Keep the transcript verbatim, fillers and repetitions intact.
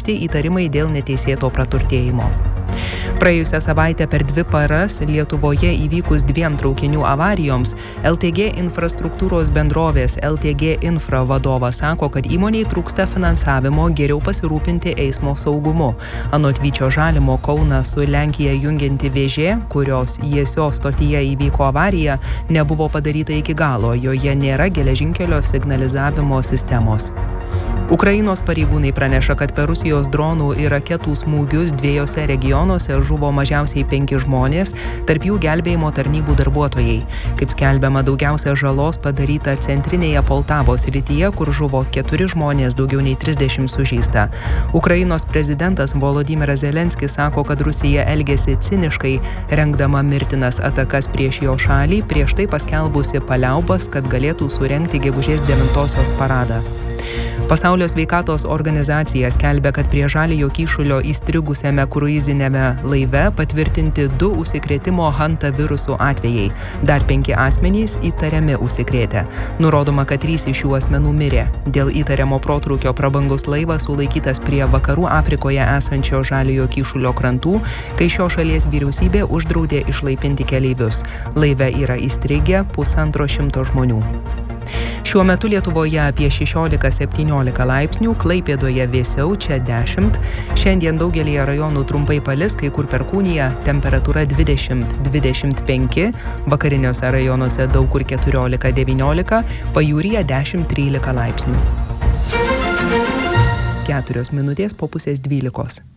pareikšti įtarimai dėl neteisėto praturtėjimo. Praėjusią savaitę per dvi paras Lietuvoje įvykus dviem traukinių avarijoms, L T G infrastruktūros bendrovės L T G Infra vadovas sako, kad įmonei trūksta finansavimo geriau pasirūpinti eismo saugumu. Anot Vyčio Žalimo Kauną su Lenkija jungianti vėžė, kurios Jiesios stotyje įvyko avarija, nebuvo padaryta iki galo, joje nėra geležinkelio signalizavimo sistemos. Ukrainos pareigūnai praneša, kad per Rusijos dronų ir raketų smūgius dviejose regionuose žuvo mažiausiai penki žmonės, tarp jų gelbėjimo tarnybų darbuotojai. Kaip skelbiama, daugiausia žalos padaryta centrinėje Poltavos srityje, kur žuvo keturi žmonės, daugiau nei trisdešimt sužeista. Ukrainos prezidentas Volodymyras Zelenskis sako, kad Rusija elgėsi ciniškai, rengdama mirtinas atakas prieš jo šalį, prieš tai paskelbusi paliaubas, kad galėtų surengti gegužės devintosios paradą. Pasaulio sveikatos organizacija skelbia, kad prie Žaliojo kyšulio įstrigusiame kruiziniame laive patvirtinti du užsikrėtimo hanta virusų atvejai. Dar penki asmenys įtariami užsikrėtę. Nurodoma, kad trys iš šių asmenų mirė. Dėl įtariamo protrūkio prabangus laivas sulaikytas prie vakarų Afrikoje esančio Žaliojo kyšulio krantų, kai šios šalies vyriausybė uždraudė išlaipinti keleivius. Laive yra įstrigę pusantro šimto žmonių. Šiuo metu Lietuvoje apie šešiolika septyniolika laipsnių, Klaipėdoje vėsiau, čia dešimt. Šiandien daugelyje rajonų trumpai palis, kai kur perkūnija, temperatūra dvidešimt dvidešimt penki, vakariniuose rajonuose daug kur keturiolika devyniolika, pajūryje dešimt trylika laipsnių. Keturios minutės po pusės dvylikos.